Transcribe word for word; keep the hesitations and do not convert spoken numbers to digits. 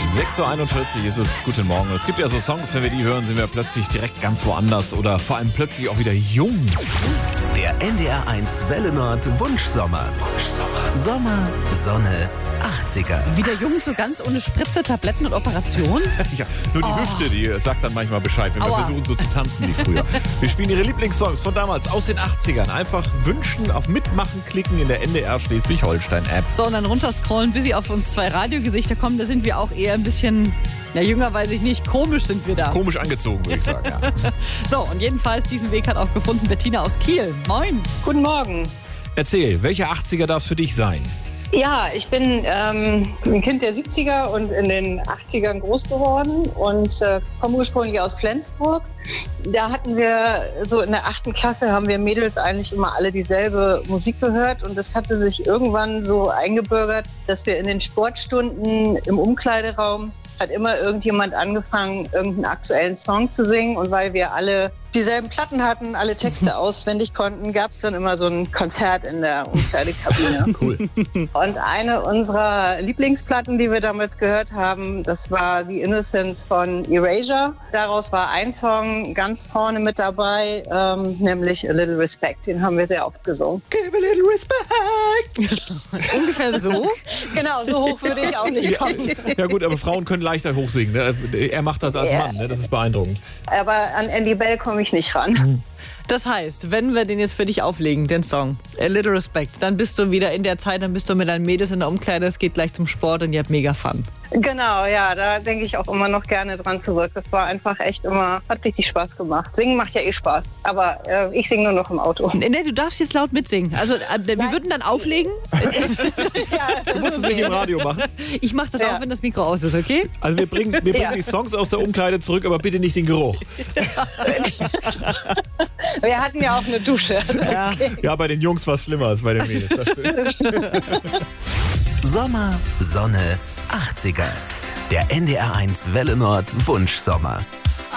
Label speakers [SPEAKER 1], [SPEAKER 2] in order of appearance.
[SPEAKER 1] sechs Uhr einundvierzig ist es. Guten Morgen. Es gibt ja so Songs, wenn wir die hören, sind wir plötzlich direkt ganz woanders oder vor allem plötzlich auch wieder jung.
[SPEAKER 2] Der N D R eins Welle Nord Wunschsommer. Wunschsommer. Sommer, Sonne, achtziger.
[SPEAKER 3] Wieder jung, so ganz ohne Spritze, Tabletten und Operation?
[SPEAKER 1] Ja, nur die
[SPEAKER 3] Oh.
[SPEAKER 1] Hüfte, die sagt dann manchmal Bescheid, wenn wir
[SPEAKER 3] Aua.
[SPEAKER 1] versuchen so zu tanzen wie früher. Wir spielen Ihre Lieblingssongs von damals aus den achtzigern. Einfach wünschen, auf Mitmachen klicken in der N D R Schleswig-Holstein-App.
[SPEAKER 3] So, und dann runterscrollen, bis sie auf uns zwei Radiogesichter kommen. Da sind wir auch eher ein bisschen, ja, jünger weiß ich nicht, komisch sind wir da.
[SPEAKER 1] Komisch angezogen, würde ich sagen. Ja.
[SPEAKER 3] So, und jedenfalls, diesen Weg hat auch gefunden Bettina aus Kiel. Moin.
[SPEAKER 4] Guten Morgen.
[SPEAKER 1] Erzähl, welche achtziger darf es für dich sein?
[SPEAKER 4] Ja, ich bin ähm, ein Kind der siebziger und in den achtzigern groß geworden und äh, komme ursprünglich aus Flensburg. Da hatten wir so in der achten Klasse haben wir Mädels eigentlich immer alle dieselbe Musik gehört und es hatte sich irgendwann so eingebürgert, dass wir in den Sportstunden im Umkleideraum hat immer irgendjemand angefangen, irgendeinen aktuellen Song zu singen und weil wir alle dieselben Platten hatten, alle Texte auswendig konnten, gab es dann immer so ein Konzert in der Umkleidekabine.
[SPEAKER 1] Cool.
[SPEAKER 4] Und eine unserer Lieblingsplatten, die wir damals gehört haben, das war The Innocence von Erasure. Daraus war ein Song ganz vorne mit dabei, ähm, nämlich A Little Respect. Den haben wir sehr oft gesungen.
[SPEAKER 1] Give a little respect.
[SPEAKER 3] Ungefähr so.
[SPEAKER 4] Genau, so hoch würde ich auch nicht kommen.
[SPEAKER 1] Ja gut, aber Frauen können leichter hochsingen. Ne? Er macht das als
[SPEAKER 4] Ja.
[SPEAKER 1] Mann, ne? Das ist beeindruckend.
[SPEAKER 4] Aber an Andy Bell komme ich nicht ran.
[SPEAKER 3] Das heißt, wenn wir den jetzt für dich auflegen, den Song, A Little Respect, dann bist du wieder in der Zeit, dann bist du mit deinen Mädels in der Umkleide, es geht gleich zum Sport und ihr habt mega Fun.
[SPEAKER 4] Genau, ja, da denke ich auch immer noch gerne dran zurück. Das war einfach echt immer, hat richtig Spaß gemacht. Singen macht ja eh Spaß, aber äh, ich singe nur noch im Auto.
[SPEAKER 3] Nee, du darfst jetzt laut mitsingen. Also äh, wir
[SPEAKER 4] Nein.
[SPEAKER 3] würden dann auflegen.
[SPEAKER 4] Ja,
[SPEAKER 1] Du musst es nicht im Radio machen.
[SPEAKER 3] Ich mache das
[SPEAKER 4] Ja.
[SPEAKER 3] auch, wenn das Mikro aus ist, okay?
[SPEAKER 1] Also wir bringen, wir bringen
[SPEAKER 4] Ja.
[SPEAKER 1] die Songs aus der Umkleide zurück, aber bitte nicht den Geruch.
[SPEAKER 4] Wir hatten ja auch eine Dusche.
[SPEAKER 3] Ja.
[SPEAKER 1] Ja, bei den Jungs war es schlimmer als bei den Mädels. Das stimmt.
[SPEAKER 2] Sommer, Sonne, achtziger. Der N D R eins Welle Nord Wunschsommer.